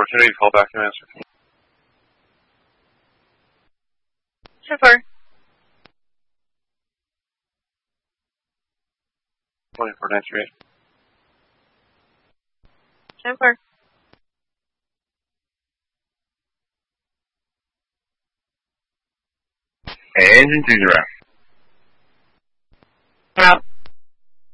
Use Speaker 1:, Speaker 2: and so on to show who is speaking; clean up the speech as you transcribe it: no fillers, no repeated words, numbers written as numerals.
Speaker 1: opportunity to call back and answer.
Speaker 2: 10-4.
Speaker 1: 24-938.
Speaker 2: 10-4.
Speaker 3: Engine 20.